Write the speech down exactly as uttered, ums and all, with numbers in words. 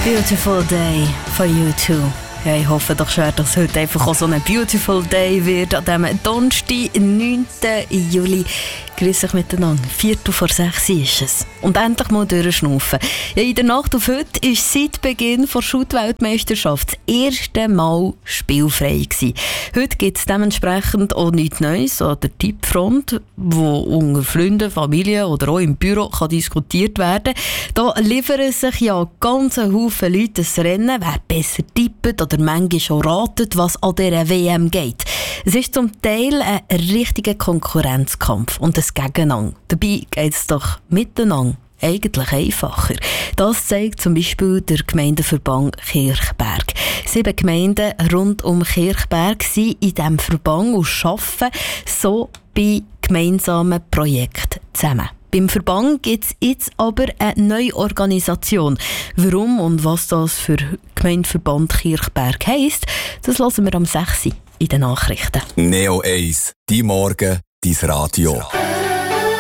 Beautiful Day for you too. Ja, ich hoffe doch schwer, dass heute einfach auch so ein Beautiful Day wird. An diesem Donnerstag, neunten Juli. Grüß euch miteinander. Viertel vor sechs ist es. Und endlich mal durchschnaufen. Ja, in der Nacht auf heute war seit Beginn der Shoot-Weltmeisterschaft das erste Mal spielfrei gewesen. Heute gibt es dementsprechend auch nichts Neues an der Tippfront, wo unter Freunden, Familie oder auch im Büro kann diskutiert werden. Da liefern sich ja ganz Haufen Leute das Rennen, wer besser tippt oder manchmal schon ratet, was an dieser W M geht. Es ist zum Teil ein richtiger Konkurrenzkampf und ein Gegeneinander. Dabei geht es doch miteinander eigentlich einfacher. Das zeigt zum Beispiel der Gemeindeverband Kirchberg. Sieben Gemeinden rund um Kirchberg sind in diesem Verband und arbeiten so bei gemeinsamen Projekten zusammen. Beim Verband gibt es jetzt aber eine neue Organisation. Warum und was das für Gemeindeverband Kirchberg heisst, das hören wir am sechs in den Nachrichten. Neo eins, die Morgen, dein Radio.